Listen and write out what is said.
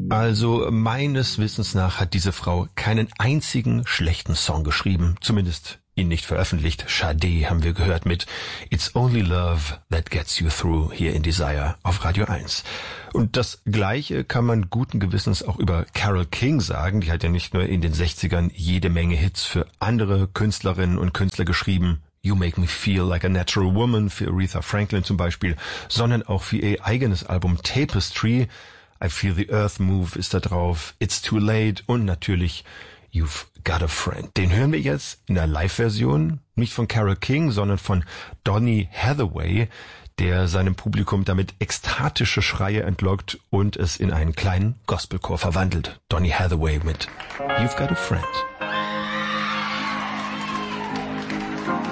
Also meines Wissens nach hat diese Frau keinen einzigen schlechten Song geschrieben, zumindest ihn nicht veröffentlicht. Sade haben wir gehört mit It's Only Love That Gets You Through hier in Desire auf Radio 1. Und das Gleiche kann man guten Gewissens auch über Carole King sagen. Die hat ja nicht nur in den 60ern jede Menge Hits für andere Künstlerinnen und Künstler geschrieben. You Make Me Feel Like a Natural Woman für Aretha Franklin zum Beispiel, sondern auch für ihr eigenes Album Tapestry. I Feel the Earth Move ist da drauf, It's Too Late und natürlich You've Got a Friend. Den hören wir jetzt in der Live-Version, nicht von Carole King, sondern von Donny Hathaway, der seinem Publikum damit ekstatische Schreie entlockt und es in einen kleinen Gospelchor verwandelt. Donny Hathaway mit You've Got a Friend.